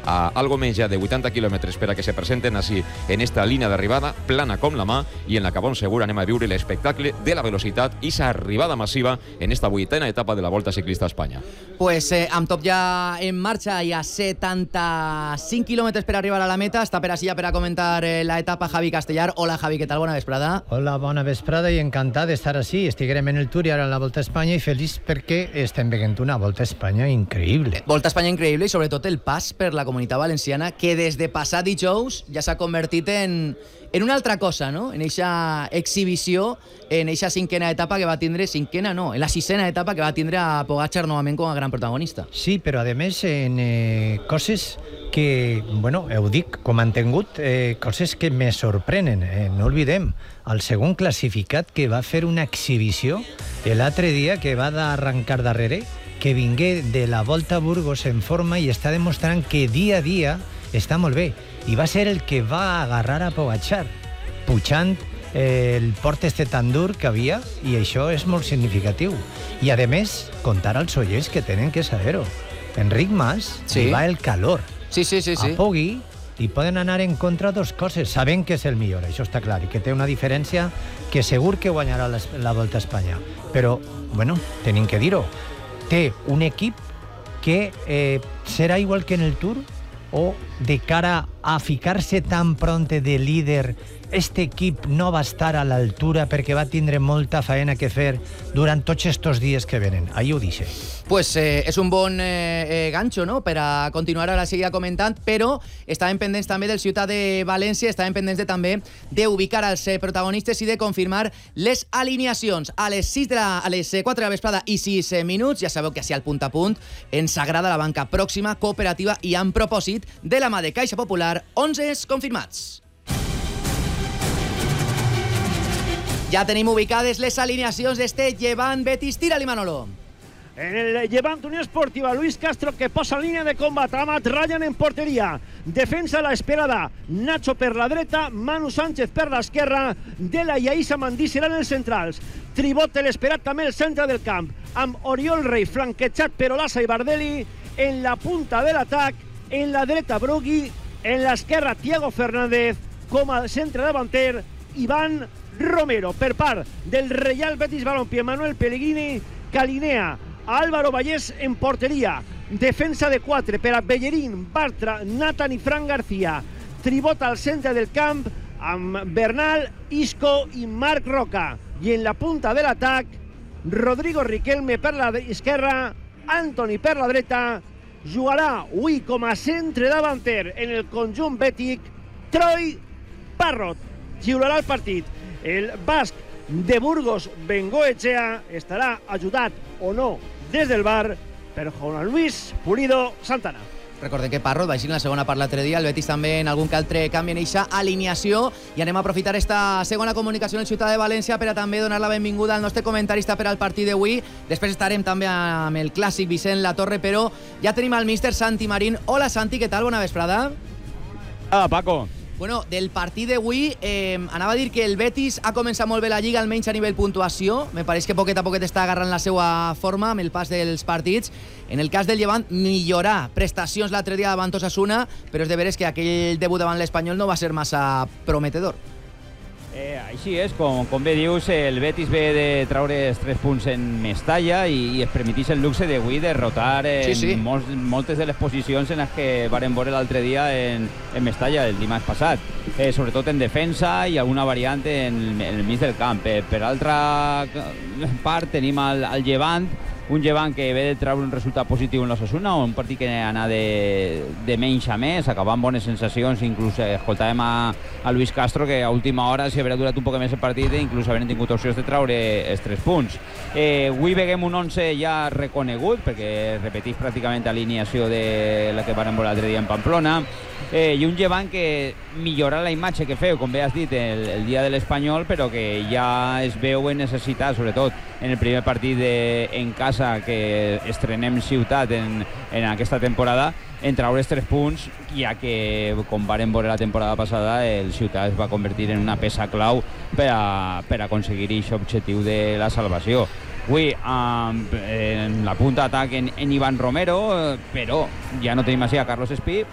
a algo menys ja de 80 quilòmetres per a que se presenten així en esta línia d'arribada, plana com la mà, i en la que bon segur anem a viure l'espectacle de la velocitat i sa arribada massiva en esta 8a etapa de la Volta Ciclista a Espanya. Pues amb tot ja en marxa i a 75 quilòmetres per arribar a la meta, està per així ja per a comentar la etapa Javi Castellar. Hola Javi, què tal? Bona vesprada. Hola, bona vesprada i encantat d'estar així. Estiguem en el Tour i ara en la Volta a Espanya i feliç perquè estem veient una Volta a Espanya increïble. Volta a Espanya increïble i sobretot el pas per la Comunitat Valenciana, que des de passat dijous ja s'ha convertit en una altra cosa, no? En eixa exhibició, en eixa cinquena etapa que va tindre, en la sisena etapa que va tindre a Pogačar novament com a gran protagonista. Sí, però a més en coses que, bueno, ho dic, com han tingut, coses que me sorprenen. No oblidem, el segon classificat que va fer una exhibició l'altre dia, que va d'arrencar darrere, que vingué de la Volta a Burgos en forma i està demostrant que dia a dia està molt bé. I va ser el que va agarrar a Pogačar, pujant el port tan dur que havia, i això és molt significatiu. I a més, contar als oients que tenen que saber-ho. Enric Mas, sí, va el calor. Sí. A Poggi li poden anar en contra dos coses, sabent que és el millor, això està clar, i que té una diferència que segur que guanyarà la Volta a Espanya. Però, bueno, tenim que dir-ho, té un equip que serà igual que en el Tour, o de cara a ficar-se tan pronte de líder, este equip no va estar a l'altura perquè va tindre molta faena que fer durant tots estos dies que venen. Ahí ho dice. Pues és un bon ganxo, no?, per a continuar ara seguida comentant, però estàvem pendents també del Ciutat de València, estàvem pendents també d'ubicar els protagonistes i de confirmar les alineacions. A les 4 de la vesprada i 6 minuts, ja sabeu que així al punt a punt ens agrada la banca pròxima, cooperativa i amb propòsit de la mà de Caixa Popular, 11 confirmats. Ja tenim ubicades les alineacions d'este Llevant Betis. Tira-li, Manolo. En el Llevant Unió Esportiva, Luis Castro, que posa línia de combat. Amat Ryan en porteria. Defensa la esperada. Nacho per la dreta, Manu Sánchez per l'esquerra. Dela i Aïssa Mandí seran els centrals. Tribot l'esperat també el centre del camp, amb Oriol Rei flanquejat per Olasa i Bardelli. En la punta de l'atac, en la dreta Brugui, en l'esquerra Thiago Fernández, com a centre davanter Iván Romero. Per part del Real Betis Balompié, Manuel Pellegrini, que alinea a Álvaro Vallès en porteria. Defensa de 4 per a Bellerín, Bartra, Nathan i Fran García. Tribot al centre del camp amb Bernal, Isco i Marc Roca. I en la punta de l'atac, Rodrigo Riquelme per la esquerra, Antoni per la dreta. Jugarà avui com a centre davanter en el conjunt bètic Troy Parrot. Xiularà el partit. El basc de Burgos, Bengoechea, estarà ajudat o no des del bar per Juan Luis Pulido Santana. Recordem que Parrot va així en la segona part l'altre dia, el Betis també en algun que altre canvi en eixa alineació, i anem a aprofitar esta segona comunicació en el Ciutat de València per a també donar la benvinguda al nostre comentarista per al partit d'avui. Després estarem també amb el clàssic Vicent Latorre, però ja tenim el míster Santi Marín. Hola Santi, què tal? Bona vesprada. Paco. Bueno, del partit d'avui, anava a dir que el Betis ha començat molt bé la Lliga, almenys a nivell puntuació. Me pareix que poquet a poquet està agarrant la seva forma amb el pas dels partits. En el cas del Llevant, millorar prestacions l'altre dia davant Osasuna, però és de veres que aquell debut davant l'Espanyol no va ser massa prometedor. Així és, com bé dius, el Betis ve de traure els 3 punts en Mestalla i es permetís el luxe d'avui derrotar en moltes de les posicions en les que varen veure l'altre dia en Mestalla, el dimarts passat. Sobretot en defensa i alguna variant en el mig del camp. Per altra part tenim el Llevant, un Llevant que ve de treure un resultat positiu en l'Osasuna, un partit que anà de menys a més, acabant bones sensacions. Inclús escoltàvem a Luis Castro que a última hora, si haurà durat un poc més el partit, inclús havien tingut opcions de treure els 3 punts. Avui veiem un 11 ja reconegut, perquè repetís pràcticament l'alineació de la que van veure l'altre dia en Pamplona, i un Llevant que millora la imatge que feu, com bé has dit, el dia de l'Espanyol, però que ja es veu en necessitat, sobretot en el primer partit en casa que estrenem Ciutat en aquesta temporada, en treure els 3 punts, ja que, com varen veure la temporada passada, el Ciutat es va convertir en una peça clau per aconseguir aquest objectiu de la salvació. Avui, en la punta d'atac en Iván Romero, però ja no tenim així a Carlos Espí,